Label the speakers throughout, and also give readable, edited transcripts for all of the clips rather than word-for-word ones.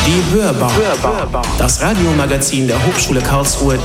Speaker 1: Die Hörbar. Das Radiomagazin der Hochschule Karlsruhe.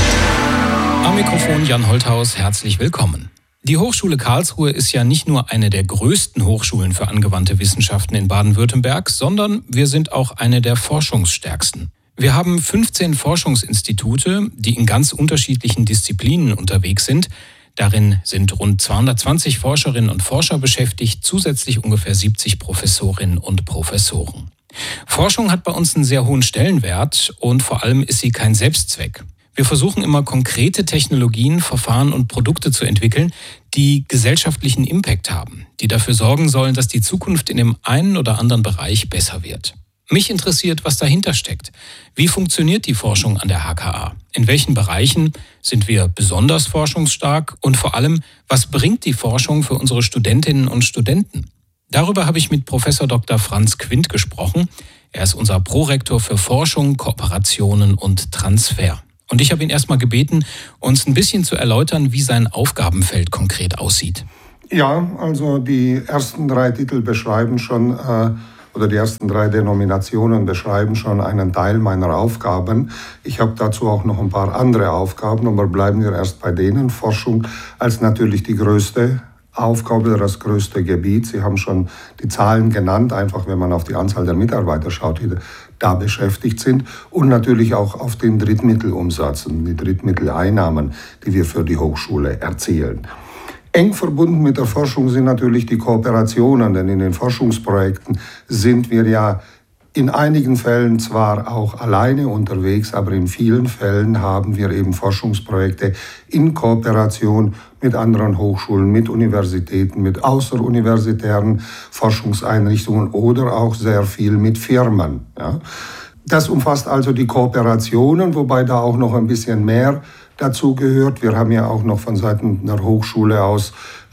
Speaker 2: Am Mikrofon Jan Holthaus, herzlich willkommen. Die Hochschule Karlsruhe ist ja nicht nur eine der größten Hochschulen für angewandte Wissenschaften in Baden-Württemberg, sondern wir sind auch eine der forschungsstärksten. Wir haben 15 Forschungsinstitute, die in ganz unterschiedlichen Disziplinen unterwegs sind. Darin sind rund 220 Forscherinnen und Forscher beschäftigt, zusätzlich ungefähr 70 Professorinnen und Professoren. Forschung hat bei uns einen sehr hohen Stellenwert und vor allem ist sie kein Selbstzweck. Wir versuchen immer konkrete Technologien, Verfahren und Produkte zu entwickeln, die gesellschaftlichen Impact haben, die dafür sorgen sollen, dass die Zukunft in dem einen oder anderen Bereich besser wird. Mich interessiert, was dahinter steckt. Wie funktioniert die Forschung an der HKA? In welchen Bereichen sind wir besonders forschungsstark? Und vor allem, was bringt die Forschung für unsere Studentinnen und Studenten? Darüber habe ich mit Professor Dr. Franz Quint gesprochen. Er ist unser Prorektor für Forschung, Kooperationen und Transfer. Und ich habe ihn erstmal gebeten, uns ein bisschen zu erläutern, wie sein Aufgabenfeld konkret aussieht.
Speaker 3: Ja, also die ersten 3 Titel beschreiben schon, oder die ersten 3 Denominationen beschreiben schon einen Teil meiner Aufgaben. Ich habe dazu auch noch ein paar andere Aufgaben, aber bleiben wir erst bei denen. Forschung als natürlich die größte Aufgabe, das größte Gebiet. Sie haben schon die Zahlen genannt, einfach wenn man auf die Anzahl der Mitarbeiter schaut, die da beschäftigt sind. Und natürlich auch auf den Drittmittelumsatz und die Drittmitteleinnahmen, die wir für die Hochschule erzielen. Eng verbunden mit der Forschung sind natürlich die Kooperationen, denn in den Forschungsprojekten sind wir ja in einigen Fällen zwar auch alleine unterwegs, aber in vielen Fällen haben wir eben Forschungsprojekte in Kooperation mit anderen Hochschulen, mit Universitäten, mit außeruniversitären Forschungseinrichtungen oder auch sehr viel mit Firmen. Ja. Das umfasst also die Kooperationen, wobei da auch noch ein bisschen mehr dazu gehört. Wir haben ja auch noch von Seiten der Hochschule aus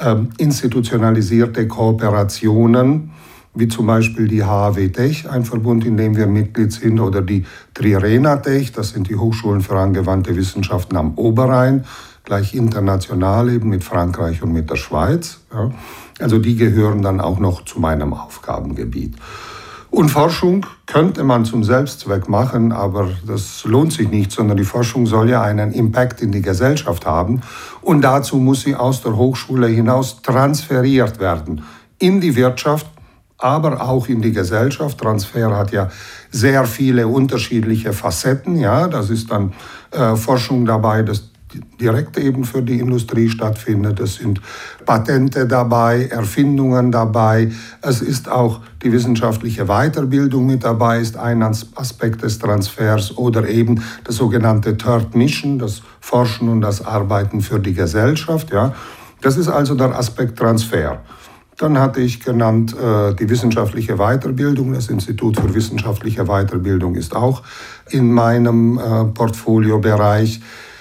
Speaker 3: institutionalisierte Kooperationen, wie zum Beispiel die HAW Tech, ein Verbund, in dem wir Mitglied sind, oder die Trirena Tech, das sind die Hochschulen für angewandte Wissenschaften am Oberrhein, gleich international eben mit Frankreich und mit der Schweiz. Ja. Also die gehören dann auch noch zu meinem Aufgabengebiet. Und Forschung könnte man zum Selbstzweck machen, aber das lohnt sich nicht, sondern die Forschung soll ja einen Impact in die Gesellschaft haben. Und dazu muss sie aus der Hochschule hinaus transferiert werden in die Wirtschaft, aber auch in die Gesellschaft. Transfer hat ja sehr viele unterschiedliche Facetten. Ja, das ist dann Forschung dabei, das direkt eben für die Industrie stattfindet. Es sind Patente dabei, Erfindungen dabei. Es ist auch die wissenschaftliche Weiterbildung mit dabei, ist ein Aspekt des Transfers, oder eben das sogenannte Third Mission, das Forschen und das Arbeiten für die Gesellschaft. Ja. Das ist also der Aspekt Transfer. Dann hatte ich genannt die wissenschaftliche Weiterbildung. Das Institut für wissenschaftliche Weiterbildung ist auch in meinem Portfoliobereich.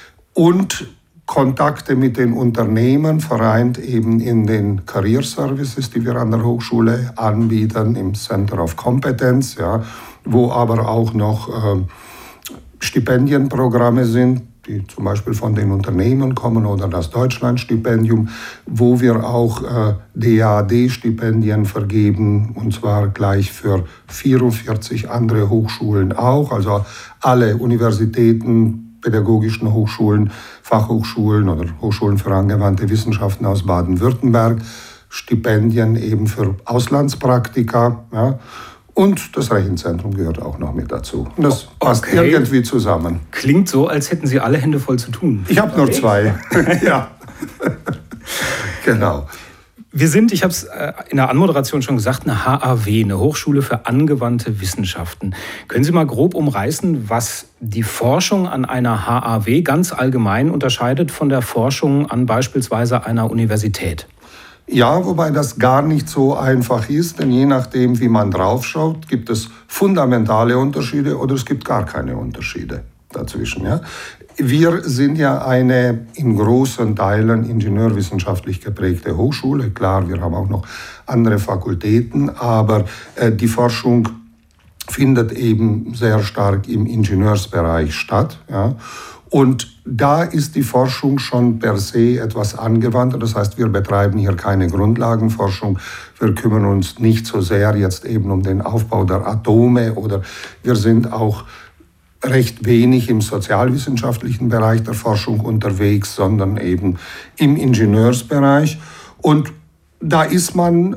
Speaker 3: Und Kontakte mit den Unternehmen, vereint eben in den Career Services, die wir an der Hochschule anbieten, im Center of Competence, ja, wo aber auch noch Stipendienprogramme sind, die zum Beispiel von den Unternehmen kommen, oder das Deutschlandstipendium, wo wir auch DAAD-Stipendien vergeben, und zwar gleich für 44 andere Hochschulen auch, also alle Universitäten, pädagogischen Hochschulen, Fachhochschulen oder Hochschulen für angewandte Wissenschaften aus Baden-Württemberg, Stipendien eben für Auslandspraktika, ja. Und das Rechenzentrum gehört auch noch mit dazu. Und das passt irgendwie zusammen.
Speaker 2: Klingt so, als hätten Sie alle Hände voll zu tun.
Speaker 3: Ich habe nur 2. Ja, genau.
Speaker 2: Wir sind, ich habe es in der Anmoderation schon gesagt, eine HAW, eine Hochschule für angewandte Wissenschaften. Können Sie mal grob umreißen, was die Forschung an einer HAW ganz allgemein unterscheidet von der Forschung an beispielsweise einer Universität?
Speaker 3: Ja, wobei das gar nicht so einfach ist, denn je nachdem, wie man draufschaut, gibt es fundamentale Unterschiede oder es gibt gar keine Unterschiede dazwischen. Ja? Wir sind ja eine in großen Teilen ingenieurwissenschaftlich geprägte Hochschule. Klar, wir haben auch noch andere Fakultäten, aber die Forschung findet eben sehr stark im Ingenieursbereich statt. Ja? Und da ist die Forschung schon per se etwas angewandter. Das heißt, wir betreiben hier keine Grundlagenforschung. Wir kümmern uns nicht so sehr jetzt eben um den Aufbau der Atome oder wir sind auch recht wenig im sozialwissenschaftlichen Bereich der Forschung unterwegs, sondern eben im Ingenieursbereich. Und da ist man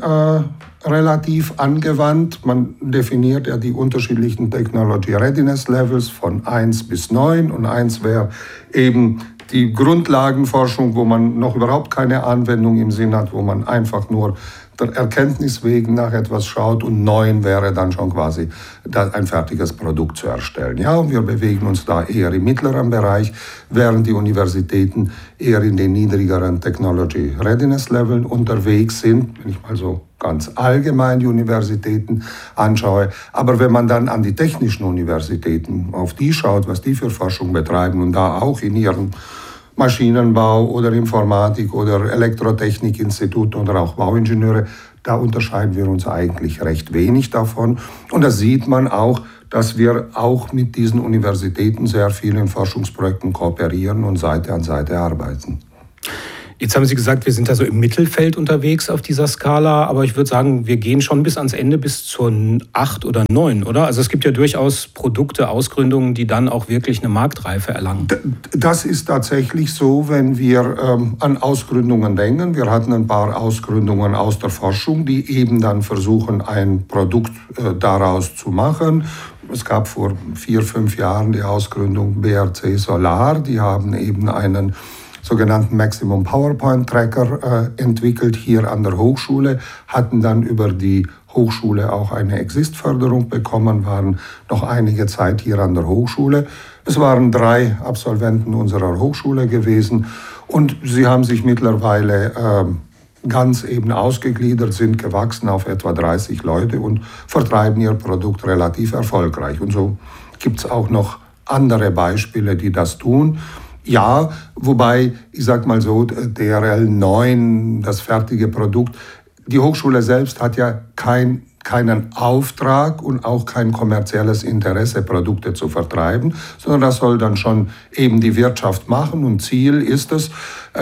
Speaker 3: relativ angewandt. Man definiert ja die unterschiedlichen Technology Readiness Levels von 1 bis 9. Und 1 wäre eben die Grundlagenforschung, wo man noch überhaupt keine Anwendung im Sinn hat, wo man einfach nur der Erkenntnis wegen nach etwas schaut. Und 9 wäre dann schon quasi ein fertiges Produkt zu erstellen. Ja, und wir bewegen uns da eher im mittleren Bereich, während die Universitäten eher in den niedrigeren Technology Readiness Leveln unterwegs sind, wenn ich mal so ganz allgemein die Universitäten anschaue. Aber wenn man dann an die technischen Universitäten, auf die schaut, was die für Forschung betreiben und da auch in ihren Maschinenbau oder Informatik oder Elektrotechnikinstituten oder auch Bauingenieure, da unterscheiden wir uns eigentlich recht wenig davon. Und da sieht man auch, dass wir auch mit diesen Universitäten sehr viel in Forschungsprojekten kooperieren und Seite an Seite arbeiten.
Speaker 2: Jetzt haben Sie gesagt, wir sind da so im Mittelfeld unterwegs auf dieser Skala, aber ich würde sagen, wir gehen schon bis ans Ende, bis zur 8 oder 9, oder? Also es gibt ja durchaus Produkte, Ausgründungen, die dann auch wirklich eine Marktreife erlangen.
Speaker 3: Das ist tatsächlich so, wenn wir an Ausgründungen denken. Wir hatten ein paar Ausgründungen aus der Forschung, die eben dann versuchen, ein Produkt daraus zu machen. Es gab vor 4-5 Jahren die Ausgründung BRC Solar. Die haben eben einen sogenannten Maximum PowerPoint Tracker entwickelt hier an der Hochschule, hatten dann über die Hochschule auch eine Exist-Förderung bekommen, waren noch einige Zeit hier an der Hochschule. Es waren 3 Absolventen unserer Hochschule gewesen und sie haben sich mittlerweile ganz eben ausgegliedert, sind gewachsen auf etwa 30 Leute und vertreiben ihr Produkt relativ erfolgreich. Und so gibt es auch noch andere Beispiele, die das tun. Ja, wobei, ich sag mal so, DRL 9, das fertige Produkt, die Hochschule selbst hat ja keinen Auftrag und auch kein kommerzielles Interesse, Produkte zu vertreiben, sondern das soll dann schon eben die Wirtschaft machen. Und Ziel ist es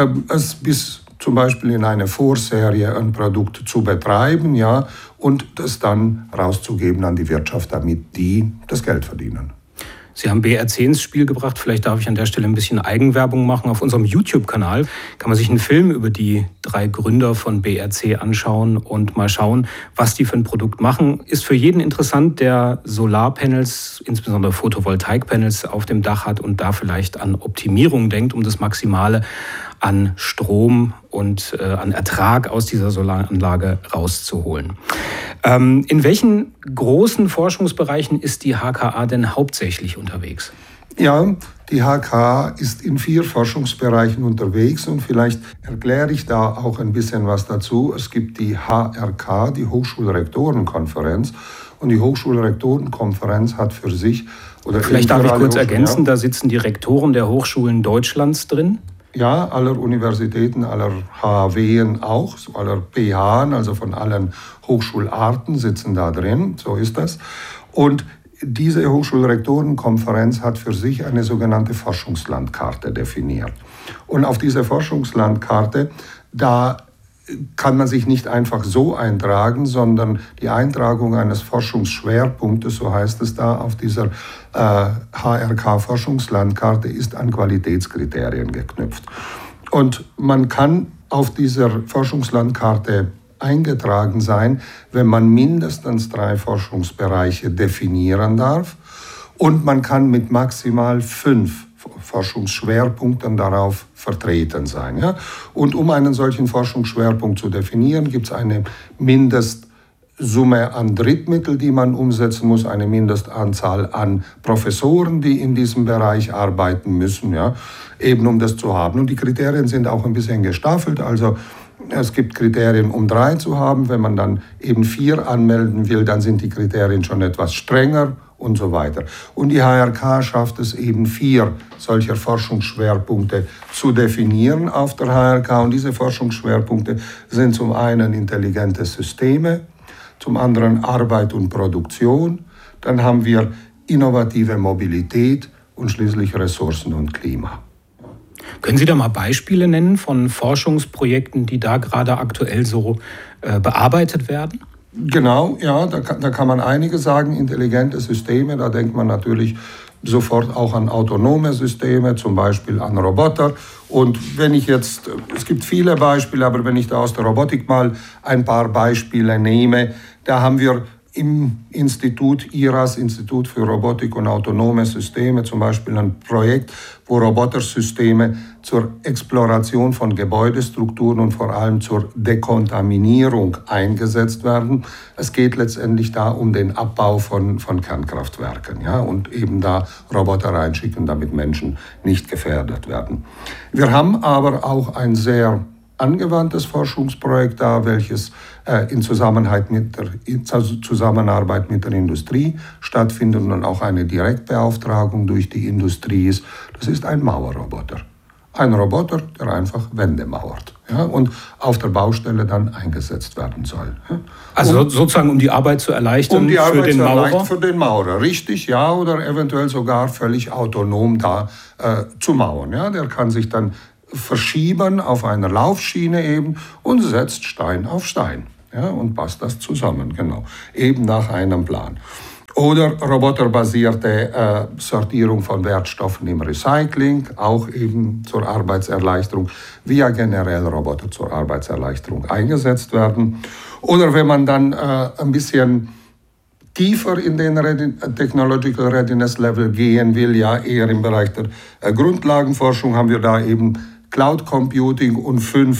Speaker 3: bis zum Beispiel in eine Vorserie ein Produkt zu betreiben, ja, und das dann rauszugeben an die Wirtschaft, damit die das Geld verdienen.
Speaker 2: Sie haben BRC ins Spiel gebracht. Vielleicht darf ich an der Stelle ein bisschen Eigenwerbung machen. Auf unserem YouTube-Kanal kann man sich einen Film über die 3 Gründer von BRC anschauen und mal schauen, was die für ein Produkt machen. Ist für jeden interessant, der Solarpanels, insbesondere Photovoltaikpanels auf dem Dach hat und da vielleicht an Optimierung denkt, um das Maximale an Strom und an Ertrag aus dieser Solaranlage rauszuholen. In welchen großen Forschungsbereichen ist die HKA denn hauptsächlich unterwegs?
Speaker 3: Ja, die HKA ist in 4 Forschungsbereichen unterwegs und vielleicht erkläre ich da auch ein bisschen was dazu. Es gibt die HRK, die Hochschulrektorenkonferenz, und die Hochschulrektorenkonferenz hat für sich...
Speaker 2: Vielleicht darf ich kurz ergänzen, da sitzen die Rektoren der Hochschulen Deutschlands drin.
Speaker 3: Ja, aller Universitäten, aller HAWen auch, aller PHen, also von allen Hochschularten sitzen da drin, so ist das. Und diese Hochschulrektorenkonferenz hat für sich eine sogenannte Forschungslandkarte definiert. Und auf diese Forschungslandkarte, da kann man sich nicht einfach so eintragen, sondern die Eintragung eines Forschungsschwerpunktes, so heißt es da auf dieser HRK-Forschungslandkarte, ist an Qualitätskriterien geknüpft. Und man kann auf dieser Forschungslandkarte eingetragen sein, wenn man mindestens 3 Forschungsbereiche definieren darf und man kann mit maximal 5 Forschungsschwerpunkten darauf vertreten sein. Ja? Und um einen solchen Forschungsschwerpunkt zu definieren, gibt es eine Mindestsumme an Drittmitteln, die man umsetzen muss, eine Mindestanzahl an Professoren, die in diesem Bereich arbeiten müssen, ja? Eben um das zu haben. Und die Kriterien sind auch ein bisschen gestaffelt, also es gibt Kriterien, um 3 zu haben. Wenn man dann eben 4 anmelden will, dann sind die Kriterien schon etwas strenger und so weiter. Und die HRK schafft es eben 4 solcher Forschungsschwerpunkte zu definieren auf der HRK. Und diese Forschungsschwerpunkte sind zum einen intelligente Systeme, zum anderen Arbeit und Produktion. Dann haben wir innovative Mobilität und schließlich Ressourcen und Klima.
Speaker 2: Können Sie da mal Beispiele nennen von Forschungsprojekten, die da gerade aktuell so bearbeitet werden?
Speaker 3: Genau, ja, da kann man einige sagen. Intelligente Systeme, da denkt man natürlich sofort auch an autonome Systeme, zum Beispiel an Roboter. Und wenn ich jetzt, es gibt viele Beispiele, aber wenn ich da aus der Robotik mal ein paar Beispiele nehme, da haben wir im Institut IRAS, Institut für Robotik und Autonome Systeme, zum Beispiel ein Projekt, wo Robotersysteme zur Exploration von Gebäudestrukturen und vor allem zur Dekontaminierung eingesetzt werden. Es geht letztendlich da um den Abbau von Kernkraftwerken, ja, und eben da Roboter reinschicken, damit Menschen nicht gefährdet werden. Wir haben aber auch ein sehr angewandtes Forschungsprojekt da, welches in Zusammenarbeit mit der Industrie stattfindet und auch eine Direktbeauftragung durch die Industrie ist. Das ist ein Mauerroboter. Ein Roboter, der einfach Wände mauert, ja, und auf der Baustelle dann eingesetzt werden soll. Ja.
Speaker 2: Also sozusagen, um die Arbeit zu erleichtern für den Maurer?
Speaker 3: Für den Maurer, richtig, ja, oder eventuell sogar völlig autonom da zu mauern. Ja. Der kann sich dann verschieben auf einer Laufschiene eben und setzt Stein auf Stein, ja, und passt das zusammen, genau, eben nach einem Plan. Oder roboterbasierte Sortierung von Wertstoffen im Recycling, auch eben zur Arbeitserleichterung, wie ja generell Roboter zur Arbeitserleichterung eingesetzt werden. Oder wenn man dann ein bisschen tiefer in den Technological Readiness Level gehen will, ja, eher im Bereich der Grundlagenforschung, haben wir da eben Cloud Computing und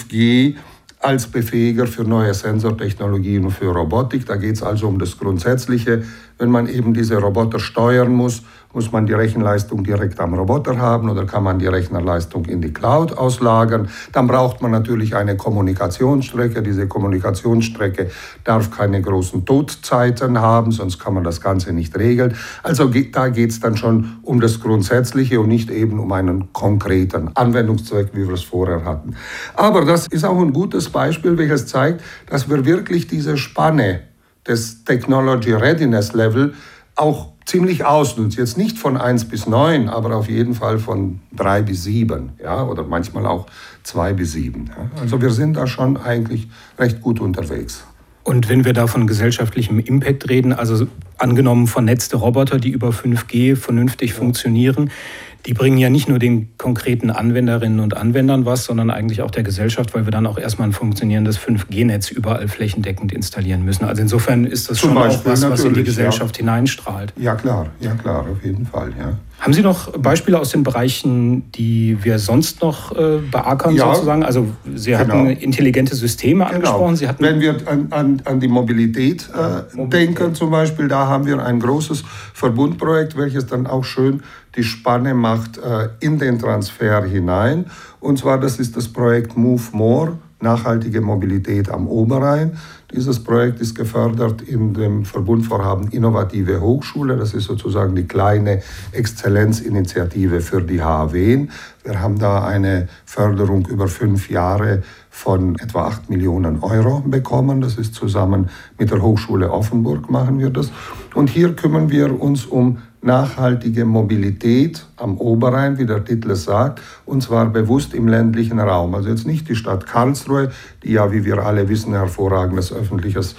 Speaker 3: 5G als Befähiger für neue Sensortechnologien und für Robotik. Da geht es also um das Grundsätzliche. Wenn man eben diese Roboter steuern muss, muss man die Rechenleistung direkt am Roboter haben oder kann man die Rechnerleistung in die Cloud auslagern. Dann braucht man natürlich eine Kommunikationsstrecke. Diese Kommunikationsstrecke darf keine großen Todzeiten haben, sonst kann man das Ganze nicht regeln. Also da geht es dann schon um das Grundsätzliche und nicht eben um einen konkreten Anwendungszweck, wie wir es vorher hatten. Aber das ist auch ein gutes Beispiel, welches zeigt, dass wir wirklich diese Spanne des Technology Readiness Level auch ziemlich ausnutzt. Jetzt nicht von 1 bis 9, aber auf jeden Fall von 3 bis 7, ja, oder manchmal auch 2 bis 7. Ja. Also wir sind da schon eigentlich recht gut unterwegs.
Speaker 2: Und wenn wir da von gesellschaftlichem Impact reden, also angenommen vernetzte Roboter, die über 5G vernünftig funktionieren, die bringen ja nicht nur den konkreten Anwenderinnen und Anwendern was, sondern eigentlich auch der Gesellschaft, weil wir dann auch erstmal ein funktionierendes 5G-Netz überall flächendeckend installieren müssen. Also insofern ist das schon auch was in die Gesellschaft hineinstrahlt.
Speaker 3: Ja klar, auf jeden Fall. Ja.
Speaker 2: Haben Sie noch Beispiele aus den Bereichen, die wir sonst noch beackern, sozusagen? Also Sie hatten intelligente Systeme angesprochen. Sie hatten
Speaker 3: Wenn wir an die Mobilität denken zum Beispiel, da haben wir ein großes Verbundprojekt, welches dann auch schön die Spanne macht in den Transfer hinein. Und zwar, das ist das Projekt Move More, nachhaltige Mobilität am Oberrhein. Dieses Projekt ist gefördert in dem Verbundvorhaben Innovative Hochschule. Das ist sozusagen die kleine Exzellenzinitiative für die HAW. Wir haben da eine Förderung über 5 Jahre von etwa 8 Millionen Euro bekommen. Das ist zusammen mit der Hochschule Offenburg machen wir das. Und hier kümmern wir uns um nachhaltige Mobilität am Oberrhein, wie der Titel es sagt, und zwar bewusst im ländlichen Raum. Also jetzt nicht die Stadt Karlsruhe, die ja, wie wir alle wissen, ein hervorragendes öffentliches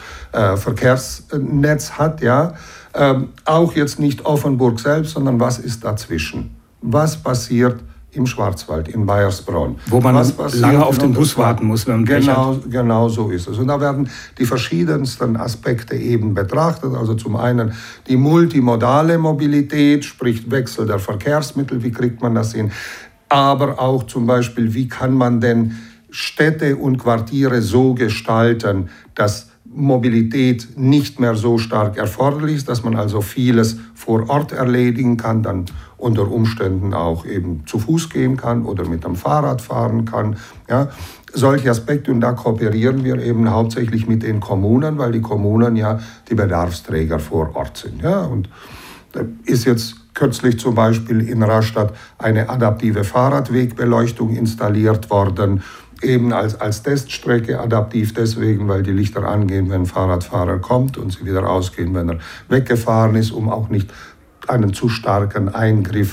Speaker 3: Verkehrsnetz hat, ja. Auch jetzt nicht Offenburg selbst, sondern was ist dazwischen? Was passiert im Schwarzwald, in Baiersbronn?
Speaker 2: Wo man lange auf den Bus warten muss, wenn man
Speaker 3: genau so ist es. Und da werden die verschiedensten Aspekte eben betrachtet. Also zum einen die multimodale Mobilität, sprich Wechsel der Verkehrsmittel, wie kriegt man das hin? Aber auch zum Beispiel, wie kann man denn Städte und Quartiere so gestalten, dass Mobilität nicht mehr so stark erforderlich ist, dass man also vieles vor Ort erledigen kann, dann unter Umständen auch eben zu Fuß gehen kann oder mit dem Fahrrad fahren kann. Ja, solche Aspekte, und da kooperieren wir eben hauptsächlich mit den Kommunen, weil die Kommunen ja die Bedarfsträger vor Ort sind. Ja, und da ist jetzt kürzlich zum Beispiel in Rastatt eine adaptive Fahrradwegbeleuchtung installiert worden, eben als Teststrecke, adaptiv deswegen, weil die Lichter angehen, wenn ein Fahrradfahrer kommt und sie wieder ausgehen, wenn er weggefahren ist, um auch nicht einen zu starken Eingriff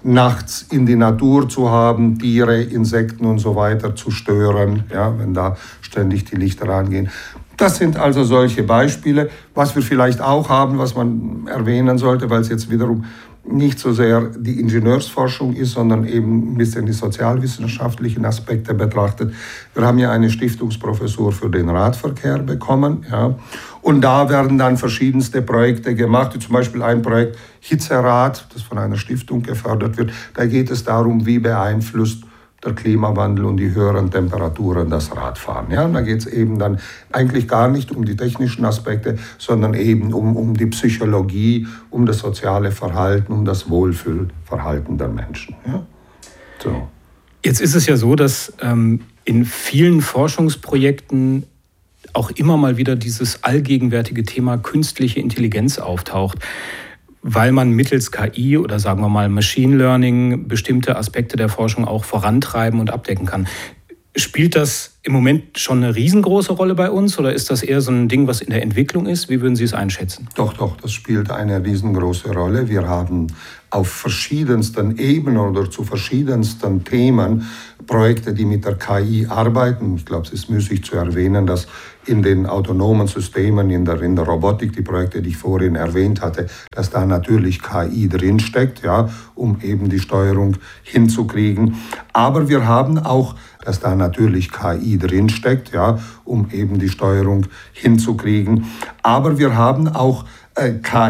Speaker 3: nachts in die Natur zu haben, Tiere, Insekten und so weiter zu stören, ja, wenn da ständig die Lichter angehen. Das sind also solche Beispiele. Was wir vielleicht auch haben, was man erwähnen sollte, weil es jetzt wiederum nicht so sehr die Ingenieursforschung ist, sondern eben ein bisschen die sozialwissenschaftlichen Aspekte betrachtet. Wir haben ja eine Stiftungsprofessur für den Radverkehr bekommen. Ja. Und da werden dann verschiedenste Projekte gemacht, wie zum Beispiel ein Projekt Hitzerad, das von einer Stiftung gefördert wird. Da geht es darum, wie beeinflusst der Klimawandel und die höheren Temperaturen das Radfahren. Ja, da geht es eben dann eigentlich gar nicht um die technischen Aspekte, sondern eben um die Psychologie, um das soziale Verhalten, um das Wohlfühlverhalten der Menschen. Ja? So.
Speaker 2: Jetzt ist es ja so, dass in vielen Forschungsprojekten auch immer mal wieder dieses allgegenwärtige Thema künstliche Intelligenz auftaucht, weil man mittels KI oder sagen wir mal Machine Learning bestimmte Aspekte der Forschung auch vorantreiben und abdecken kann. Spielt das im Moment schon eine riesengroße Rolle bei uns oder ist das eher so ein Ding, was in der Entwicklung ist? Wie würden Sie es einschätzen?
Speaker 3: Doch, das spielt eine riesengroße Rolle. Wir haben auf verschiedensten Ebenen oder zu verschiedensten Themen Projekte, die mit der KI arbeiten. Ich glaube, es ist müßig zu erwähnen, dass in den autonomen Systemen, in der Robotik, die Projekte, die ich vorhin erwähnt hatte, dass da natürlich KI drinsteckt, ja, um eben die Steuerung hinzukriegen. Aber wir haben auch, dass da natürlich KI drinsteckt, ja, um eben die Steuerung hinzukriegen. Aber wir haben auch KI